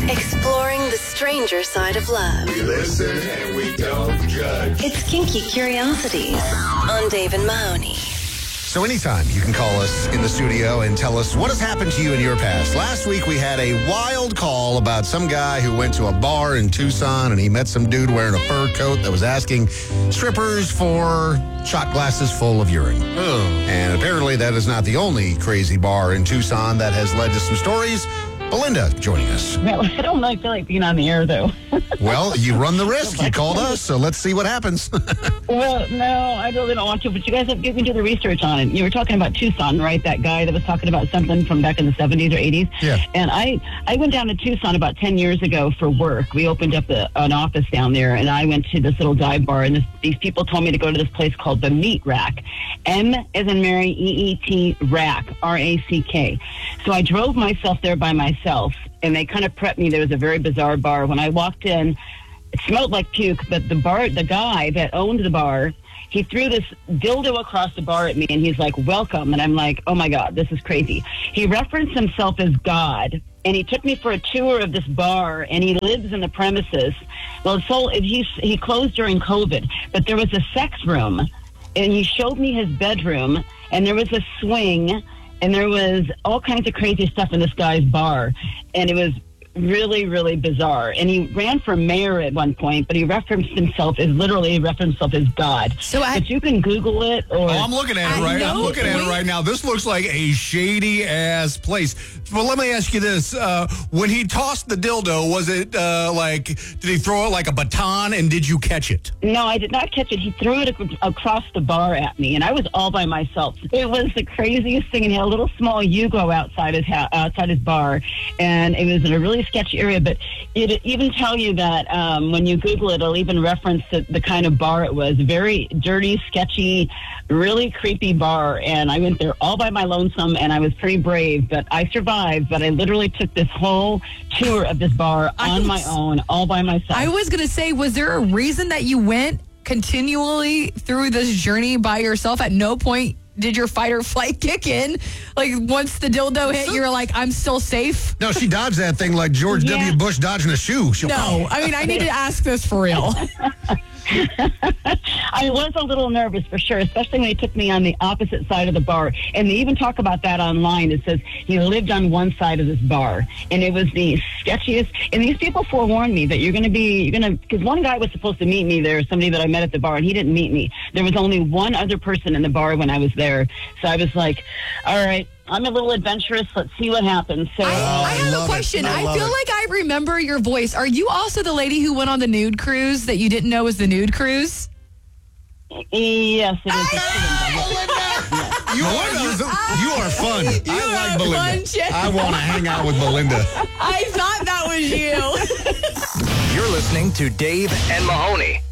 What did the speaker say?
Exploring the stranger side of love. We listen and we don't judge. It's Kinky Curiosities on Dave and Mahoney. So anytime you can call us in the studio and tell us what has happened to you in your past. Last week we had a wild call about some guy who went to a bar in Tucson and he met some dude wearing a fur coat that was asking strippers for shot glasses full of urine. And apparently that is not the only crazy bar in Tucson that has led to some stories. Belinda joining us. Well, I don't really feel like being on the air, though. Well, you run the risk. You called us, so let's see what happens. Well, no, I really don't want to, but you guys have given me to the research on it. You were talking about Tucson, right? That guy that was talking about something from back in the 70s or 80s. Yeah. And I went down to Tucson about 10 years ago for work. We opened up an office down there, and I went to this little dive bar, and these people told me to go to this place called the Meat Rack. M as in Mary, EET, Rack, R-A-C-K. So I drove myself there by myself, and they kind of prepped me. There was a very bizarre bar. When I walked in, it smelled like puke, but the guy that owned the bar, he threw this dildo across the bar at me, and he's like, welcome. And I'm like, oh, my God, this is crazy. He referenced himself as God, and he took me for a tour of this bar, and he lives in the premises. Well, he closed during COVID, but there was a sex room, and he showed me his bedroom, and there was a swing, and there was all kinds of crazy stuff in this guy's bar. And it was really, really bizarre. And he ran for mayor at one point, but he referenced himself as God. But you can Google it. Or I'm looking at it right. I'm looking at it right now. This looks like a shady ass place. Well, let me ask you this: when he tossed the dildo, was it did he throw it like a baton, and did you catch it? No, I did not catch it. He threw it across the bar at me, and I was all by myself. It was the craziest thing. And he had a little small Yugo outside his bar, and it was in a really sketchy area. But it even tell you that when you Google it, it'll even reference the kind of bar it was. Very dirty, sketchy, really creepy bar. And I went there all by my lonesome, and I was pretty brave, but I survived. But I literally took this whole tour of this bar on my own, all by myself. I was going to say, was there a reason that you went continually through this journey by yourself? At no point did your fight or flight kick in? Like, once the dildo hit, you were like, I'm still safe? No, she dodged that thing like George W. Bush dodging a shoe. No, I mean, I need to ask this for real. I was a little nervous for sure, especially when he took me on the opposite side of the bar. And they even talk about that online. It says he lived on one side of this bar, and it was the sketchiest. And these people forewarned me that because one guy was supposed to meet me there, somebody that I met at the bar, and he didn't meet me. There was only one other person in the bar when I was there. So I was like, all right, I'm a little adventurous. Let's see what happens. So I have a question. I feel like I remember your voice. Are you also the lady who went on the nude cruise that you didn't know was the nude cruise? Yes, it is. You are fun. I like Belinda. I want to hang out with Belinda. I thought that was you. You're listening to Dave and Mahoney.